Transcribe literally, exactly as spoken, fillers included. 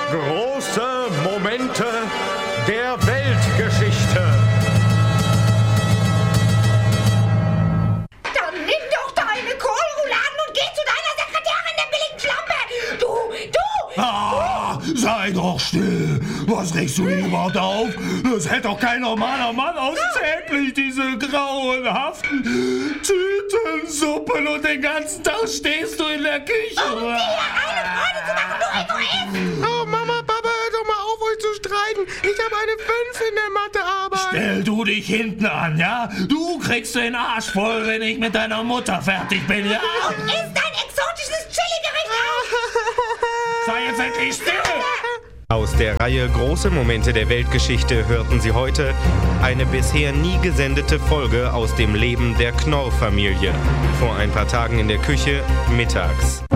Große Momente der Weltgeschichte. Dann nimm doch deine Kohlrouladen und geh zu deiner Sekretärin, der billigen Schlampe! Du, du! Ah, sei doch still! Was regst du dich überhaupt auf? Das hätte doch kein normaler Mann auszähmlich, diese grauenhaften Tütensuppen, und den ganzen Tag stehst du in der Küche. Um dir eine Freude zu machen, du Egoist! Oh, Mama, Papa, hör doch mal auf, euch zu streiten. Ich habe eine fünf in der Mathearbeit. Stell du dich hinten an, ja? Du kriegst den Arsch voll, wenn ich mit deiner Mutter fertig bin, ja? Und isst dein exotisches Chili-Gericht auf! Sei jetzt endlich still! Aus der Reihe Große Momente der Weltgeschichte hörten Sie heute eine bisher nie gesendete Folge aus dem Leben der Knorr-Familie. Vor ein paar Tagen in der Küche, mittags.